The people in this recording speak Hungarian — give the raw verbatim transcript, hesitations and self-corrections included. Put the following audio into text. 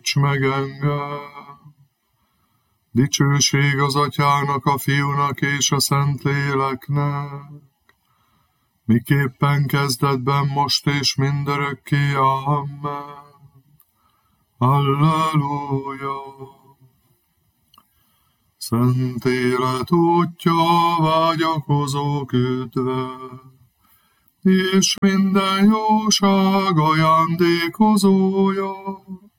Bocs meg engem. Dicsőség az Atyának, a Fiúnak és a Szentléleknek, miképpen kezdetben, most és mindörökké. Amen. Halleluja! Szent élet útja, vágyakozók üdve, és minden jóság ajándékozója,